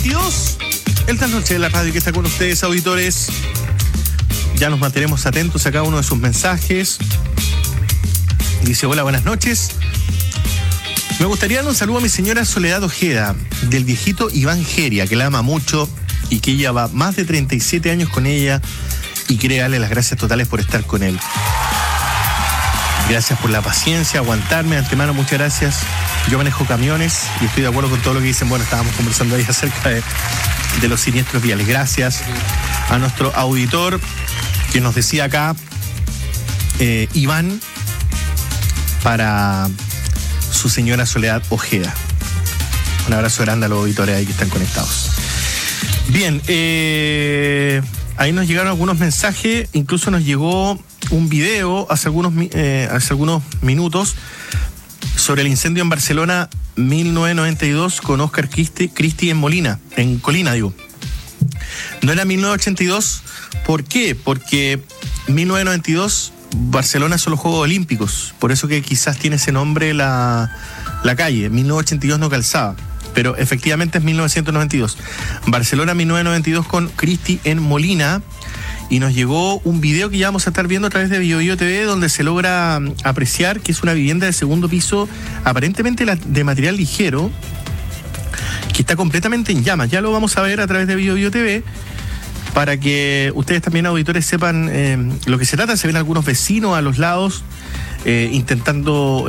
21:22. El trasnoche de la radio que está con ustedes, auditores. Ya nos mantenemos atentos a cada uno de sus mensajes. Dice: hola, buenas noches. Me gustaría dar un saludo a mi señora Soledad Ojeda, del viejito Iván Geria, que la ama mucho y que ella va más de 37 años con ella y quiere darle las gracias totales por estar con él. Gracias por la paciencia, aguantarme. De antemano, muchas gracias. Yo manejo camiones y estoy de acuerdo con todo lo que dicen. Bueno, estábamos conversando ahí acerca de los siniestros viales. Gracias a nuestro auditor que nos decía acá, Iván, para su señora Soledad Ojeda. Un abrazo grande a los auditores ahí que están conectados. Bien, ahí nos llegaron algunos mensajes, incluso nos llegó un video hace algunos minutos sobre el incendio en Barcelona 1992 con Oscar Christie en Colina, digo. No era 1982, ¿por qué? Porque 1992 Barcelona son los Juegos Olímpicos, por eso que quizás tiene ese nombre la calle. 1982 no calzaba, pero efectivamente es 1992. Barcelona 1992 con Christie en Molina. Y nos llegó un video que ya vamos a estar viendo a través de BioBio TV, donde se logra apreciar que es una vivienda de segundo piso, aparentemente de material ligero, que está completamente en llamas. Ya lo vamos a ver a través de BioBio TV, para que ustedes también, auditores, sepan lo que se trata. Se ven algunos vecinos a los lados intentando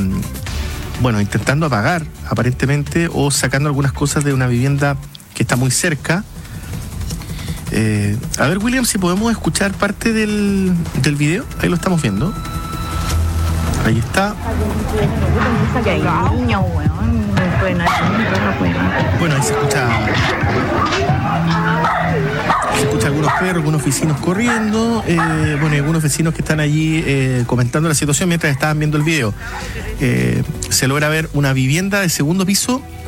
apagar, aparentemente, o sacando algunas cosas de una vivienda que está muy cerca. A ver, William, si podemos escuchar parte del video. Ahí lo estamos viendo. Ahí está. Bueno, ahí se escucha algunos perros, algunos vecinos corriendo. Y algunos vecinos que están allí comentando la situación mientras estaban viendo el video. Se logra ver una vivienda de segundo piso